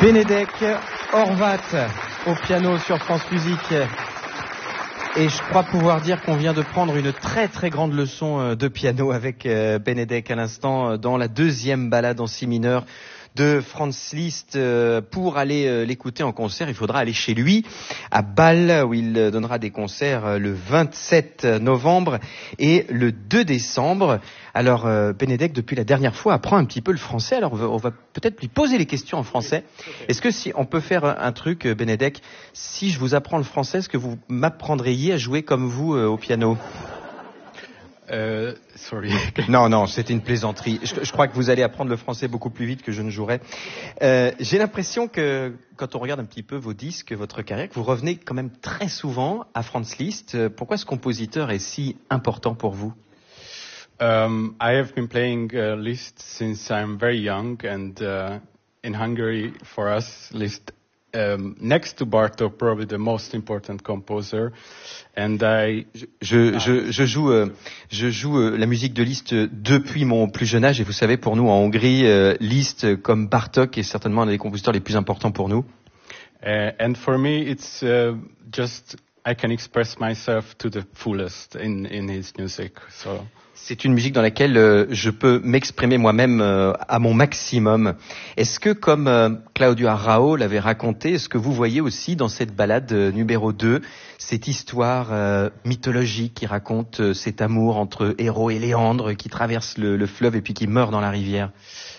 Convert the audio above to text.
Benedek Horvat au piano sur France Musique. Et je crois pouvoir dire qu'on vient de prendre une très très grande leçon de piano avec Benedek à l'instant dans la deuxième balade en si mineur de Franz Liszt. Pour aller l'écouter en concert, il faudra aller chez lui à Bâle où il donnera des concerts le 27 novembre et le 2 décembre. Alors Benedek, depuis la dernière fois, apprend un petit peu le français. Alors on va peut-être lui poser les questions en français. Est-ce que si on peut faire un truc, Benedek, si je vous apprends le français, est-ce que vous m'apprendriez à jouer comme vous au piano? Sorry. Non, c'était une plaisanterie. Je crois que vous allez apprendre le français beaucoup plus vite que je ne jouerai. J'ai l'impression que, quand on regarde un petit peu vos disques, votre carrière, que vous revenez quand même très souvent à Franz Liszt. Pourquoi ce compositeur est si important pour vous? I have been playing Liszt since I'm very young, and in Hungary, for us, Liszt, next to Bartók, probably the most important composer. And Je joue la musique de Liszt depuis mon plus jeune âge, et vous savez, pour nous en Hongrie, Liszt comme Bartók est certainement un des compositeurs les plus importants pour nous. And for me, it's just I can express myself to the fullest in his music. So. C'est une musique dans laquelle je peux m'exprimer moi-même à mon maximum. Est-ce que, comme Claudio Arrau l'avait raconté, est-ce que vous voyez aussi dans cette balade numéro 2 cette histoire mythologique qui raconte cet amour entre Héros et Léandre qui traverse le fleuve et puis qui meurt dans la rivière?